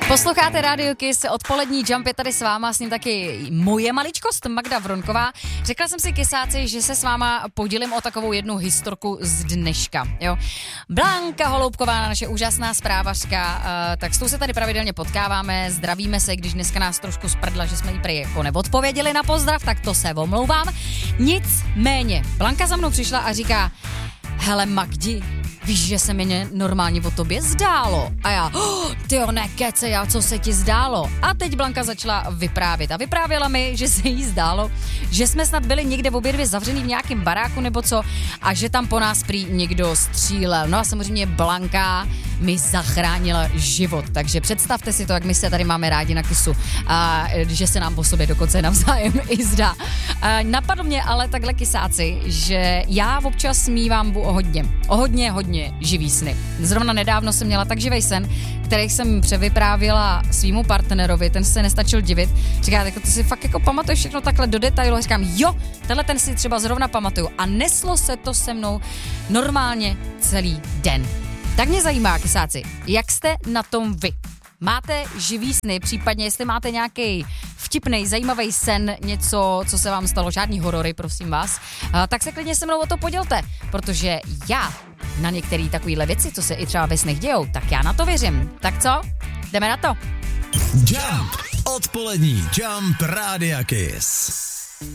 Posloucháte Radio Kiss, odpolední Jump je tady s váma, s ním taky moje maličkost Magda Vronková. Řekla jsem si kysáci, že se s váma podělím o takovou jednu historku z dneška. Jo. Blanka Holoubková, naše úžasná zprávařka, tak s tou se tady pravidelně potkáváme, zdravíme se, když dneska nás trošku sprdla, že jsme jí prý jako neodpověděli na pozdrav, tak to se omlouvám. Nicméně, Blanka za mnou přišla a říká: hele Magdi, víš, že se mi normálně o tobě zdálo. A já, tyjo, nekece, co se ti zdálo? A teď Blanka začala vyprávět. A vyprávěla mi, že se jí zdálo, že jsme snad byli někde obě dvě zavřený v nějakém baráku nebo co a že tam po nás prý někdo střílel. No a samozřejmě Blanka mi zachránila život. Takže představte si to, jak my se tady máme rádi na Kissu a že se nám po sobě dokonce navzájem i zdá. Napadlo mě ale takhle kysáci, že já občas mívám hodně živý sny. Zrovna nedávno jsem měla tak živej sen, který jsem převyprávěla svýmu partnerovi, ten se nestačil divit. Říká, tak to si fakt jako pamatuješ všechno takhle do detailu. Říkám, jo, tenhle ten si třeba zrovna pamatuju. A neslo se to se mnou normálně celý den. Tak mě zajímá, kysáci, jak jste na tom vy? Máte živý sny, případně jestli máte nějaký vtipnej, zajímavý sen, něco, co se vám stalo, žádný horory, prosím vás, tak se klidně se mnou o to podělte, protože já na některé takovéhle věci, co se i třeba ve snech dějou, tak já na to věřím. Tak co? Jdeme na to. Jump! Odpolední Jump Rádia Kiss.